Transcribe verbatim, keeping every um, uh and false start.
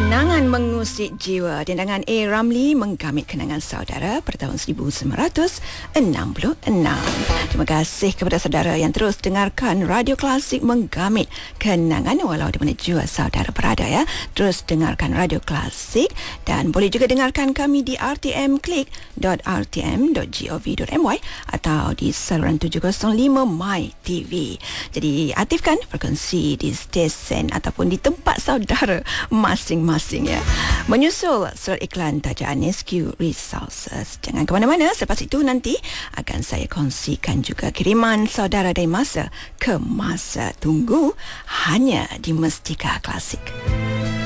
Kenangan mengusik jiwa. Dendangan A. Ramli menggamit kenangan saudara pada tahun seribu sembilan ratus enam puluh enam. Terima kasih kepada saudara yang terus dengarkan Radio Klasik menggamit kenangan walau di mana jua saudara berada ya. Terus dengarkan Radio Klasik dan boleh juga dengarkan kami di r t m klik dot r t m dot gov dot m y atau di saluran tujuh kosong lima My T V. Jadi aktifkan frekuensi di stesen ataupun di tempat saudara masing-masing ya. Menyusul surat iklan tajaan S Q Resources. Jangan ke mana-mana, selepas itu nanti akan saya kongsikan juga kiriman saudara dari masa ke masa. Tunggu hanya di Mestika Klasik.